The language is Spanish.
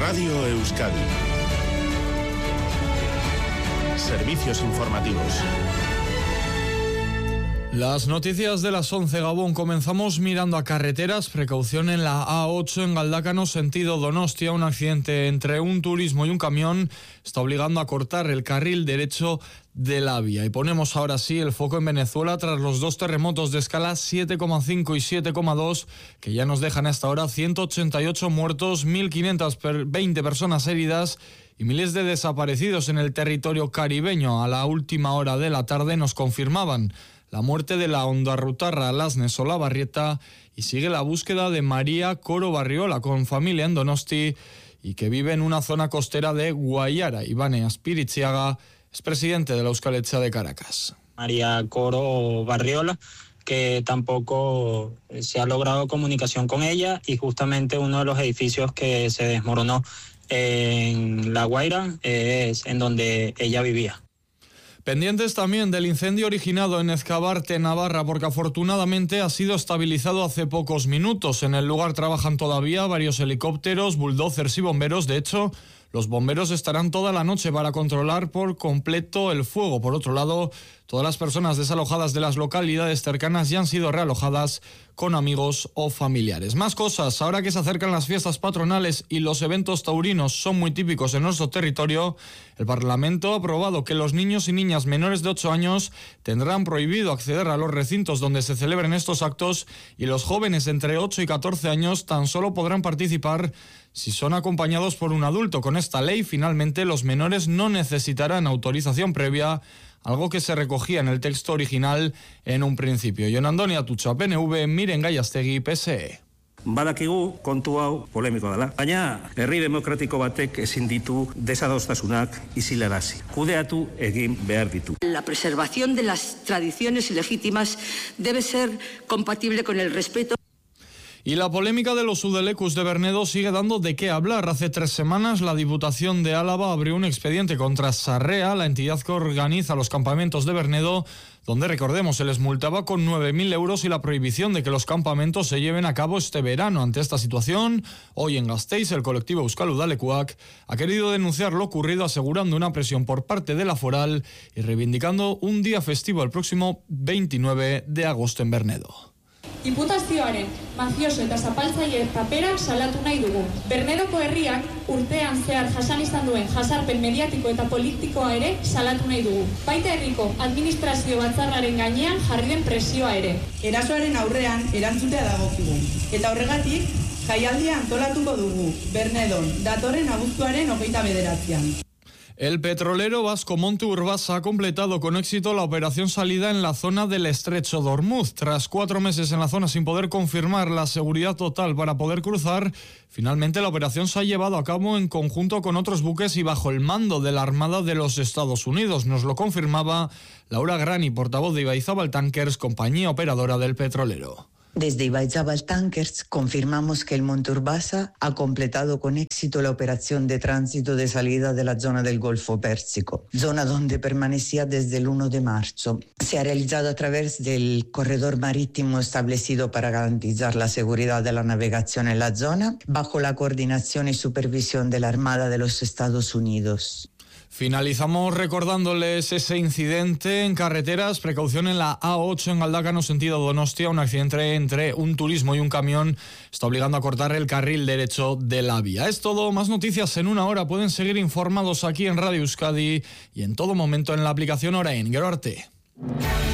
Radio Euskadi. Servicios informativos. Las noticias de las 11, Gabón. Comenzamos mirando a carreteras. Precaución en la A8 en Galdácano, sentido Donostia. Un accidente entre un turismo y un camión está obligando a cortar el carril derecho de la vía. Y ponemos ahora sí el foco en Venezuela tras los dos terremotos de escala 7,5 y 7,2 que ya nos dejan hasta ahora 188 muertos, 1.520 personas heridas y miles de desaparecidos en el territorio caribeño. A la última hora de la tarde nos confirmaban la muerte de la ondarrutarra Lasnes Olavarrieta y sigue la búsqueda de María Coro Barriola, con familia en Donosti y que vive en una zona costera de Guayara. Ivane Aspiritziaga es presidente de la Euskal Etxea de Caracas. María Coro Barriola, que tampoco se ha logrado comunicación con ella, y justamente uno de los edificios que se desmoronó en La Guaira es en donde ella vivía. Pendientes también del incendio originado en Ezcabarte, Navarra, porque afortunadamente ha sido estabilizado hace pocos minutos. En el lugar trabajan todavía varios helicópteros, bulldozers y bomberos. De hecho, los bomberos estarán toda la noche para controlar por completo el fuego. Por otro lado, todas las personas desalojadas de las localidades cercanas ya han sido realojadas con amigos o familiares. Más cosas, ahora que se acercan las fiestas patronales y los eventos taurinos son muy típicos en nuestro territorio, el Parlamento ha aprobado que los niños y niñas menores de 8 años tendrán prohibido acceder a los recintos donde se celebren estos actos, y los jóvenes entre 8 y 14 años tan solo podrán participar si son acompañados por un adulto. Con esta ley, finalmente, los menores no necesitarán autorización previa, algo que se recogía en el texto original en un principio. Jon Andoni Atutxa, PNV, Miren Gallastegi, PSE. Badakigu kontu hau polemiko dela, baina herri demokratiko batek ezin ditu desadostasunak isilarazi. Kudeatu egin behar ditu. La preservación de las tradiciones legítimas debe ser compatible con el respeto. Y la polémica de los Udelecus de Bernedo sigue dando de qué hablar. Hace 3 semanas la Diputación de Álava abrió un expediente contra Sarrea, la entidad que organiza los campamentos de Bernedo, donde, recordemos, se les multaba con 9.000 euros y la prohibición de que los campamentos se lleven a cabo este verano. Ante esta situación, hoy en Gasteiz, el colectivo Euskal Udalekuak ha querido denunciar lo ocurrido, asegurando una presión por parte de la foral y reivindicando un día festivo el próximo 29 de agosto en Bernedo. Diputazioaren mafioso eta zapaltzaile papera salatu nahi dugu. Bernedoko herriak urtean zehar jasan izan duen jasarpen mediatiko eta politikoa ere salatu nahi dugu. Baita herriko administrazio batzarraren gainean jarri den presioa ere. Erasoaren aurrean erantzutea dagokigu. Eta horregatik, jaialdia antolatuko dugu, Bernedon, datorren abuztuaren 29. El petrolero vasco Monte Urbasa ha completado con éxito la operación salida en la zona del Estrecho de Ormuz. Tras 4 meses en la zona sin poder confirmar la seguridad total para poder cruzar, finalmente la operación se ha llevado a cabo en conjunto con otros buques y bajo el mando de la Armada de los Estados Unidos. Nos lo confirmaba Laura Grani, portavoz de Ibaizabal Tankers, compañía operadora del petrolero. Desde Ibaizabal Tankers confirmamos que el Monte Urbasa ha completado con éxito la operación de tránsito de salida de la zona del Golfo Pérsico, zona donde permanecía desde el 1 de marzo. Se ha realizado a través del corredor marítimo establecido para garantizar la seguridad de la navegación en la zona, bajo la coordinación y supervisión de la Armada de los Estados Unidos. Finalizamos recordándoles ese incidente en carreteras. Precaución en la A8 en Galdácano, sentido Donostia. Un accidente entre un turismo y un camión está obligando a cortar el carril derecho de la vía. Es todo. Más noticias en 1 hora. Pueden seguir informados aquí en Radio Euskadi y en todo momento en la aplicación Orain. Gero arte.